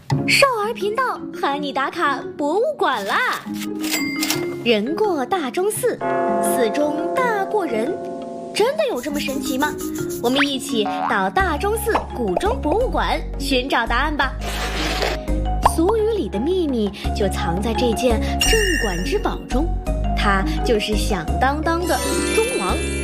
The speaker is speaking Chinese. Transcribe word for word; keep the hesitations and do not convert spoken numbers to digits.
少儿频道喊你打卡博物馆啦！人过大钟寺，寺中大过人，真的有这么神奇吗？我们一起到大钟寺古钟博物馆寻找答案吧。俗语里的秘密就藏在这件镇馆之宝中，它就是响当当的钟王。